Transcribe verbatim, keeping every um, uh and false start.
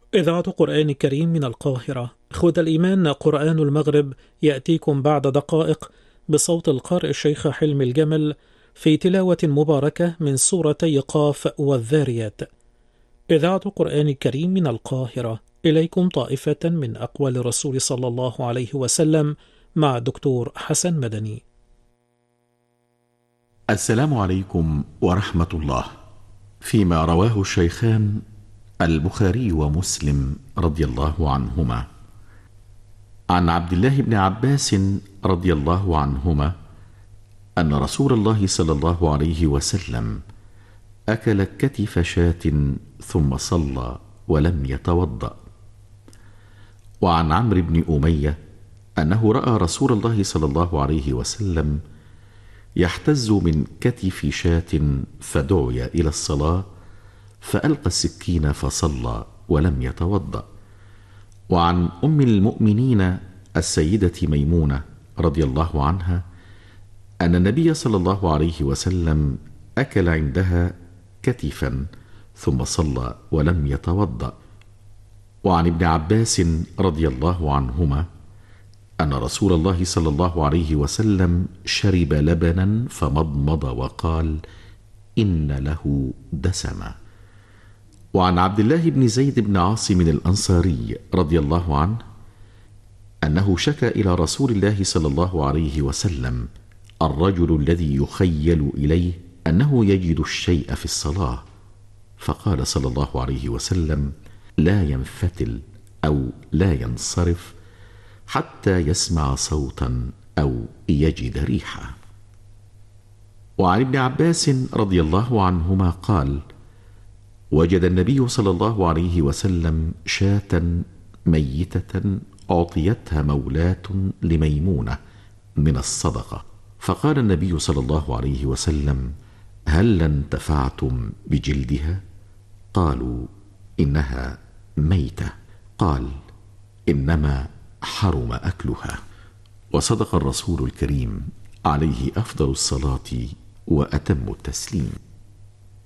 إذاعة قرآن كريم من القاهرة. إخوة الإيمان، قرآن المغرب يأتيكم بعد دقائق بصوت القارئ الشيخ حلمي الجمل في تلاوة مباركة من سورتي قاف والذاريات. إذاعة قرآن كريم من القاهرة، إليكم طائفة من أقوال الرسول صلى الله عليه وسلم مع دكتور حسن مدني. السلام عليكم ورحمة الله. فيما رواه الشيخان البخاري ومسلم رضي الله عنهما عن عبد الله بن عباس رضي الله عنهما أن رسول الله صلى الله عليه وسلم أكل كتف شاة ثم صلى ولم يتوضأ. وعن عمرو بن أمية أنه رأى رسول الله صلى الله عليه وسلم يحتز من كتف شاة فدعي إلى الصلاة فألقى السكين فصلى ولم يتوضأ. وعن أم المؤمنين السيدة ميمونة رضي الله عنها أن النبي صلى الله عليه وسلم أكل عندها كتفا ثم صلى ولم يتوضأ. وعن ابن عباس رضي الله عنهما أن رسول الله صلى الله عليه وسلم شرب لبنا فمضمض وقال: إن له دسما. وعن عبد الله بن زيد بن عاصم الأنصاري رضي الله عنه أنه شكى إلى رسول الله صلى الله عليه وسلم الرجل الذي يخيل إليه أنه يجد الشيء في الصلاة، فقال صلى الله عليه وسلم: لا ينفتل أو لا ينصرف حتى يسمع صوتا أو يجد ريحة. وعن ابن عباس رضي الله عنهما قال: وجد النبي صلى الله عليه وسلم شاة ميتة أعطيتها مولاة لميمونة من الصدقة، فقال النبي صلى الله عليه وسلم: هل انتفعتم بجلدها؟ قالوا: إنها ميتة. قال: إنما حرم أكلها. وصدق الرسول الكريم عليه أفضل الصلاة وأتم التسليم.